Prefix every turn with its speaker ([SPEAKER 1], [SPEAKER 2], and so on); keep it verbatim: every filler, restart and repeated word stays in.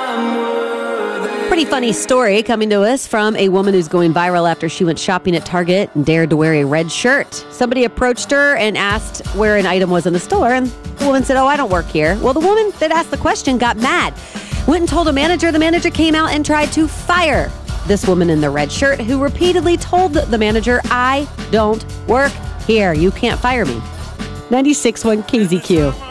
[SPEAKER 1] Pretty funny story coming to us from a woman who's going viral after she went shopping at Target and dared to wear a red shirt. Somebody approached her and asked where an item was in the store, and the woman said, "Oh, I don't work here." Well, the woman that asked the question got mad, went and told a manager. The manager came out and tried to fire this woman in the red shirt, who repeatedly told the manager, "I don't work here. You can't fire me." ninety-six point one K Z Q.